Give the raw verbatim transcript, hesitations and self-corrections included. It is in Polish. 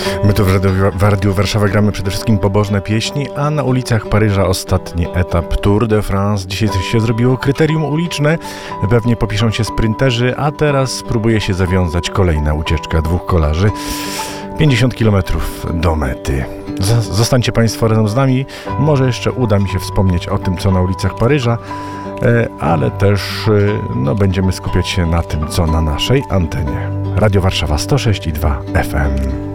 My tu w Radiu, w Radiu Warszawa gramy przede wszystkim pobożne pieśni, a na ulicach Paryża ostatni etap Tour de France. Dzisiaj coś się zrobiło kryterium uliczne, pewnie popiszą się sprinterzy, a teraz spróbuje się zawiązać kolejna ucieczka dwóch kolarzy. pięćdziesiąt kilometrów do mety. Zostańcie Państwo razem z nami, może jeszcze uda mi się wspomnieć o tym, co na ulicach Paryża, ale też no, będziemy skupiać się na tym, co na naszej antenie. Radio Warszawa sto sześć i dwa F M.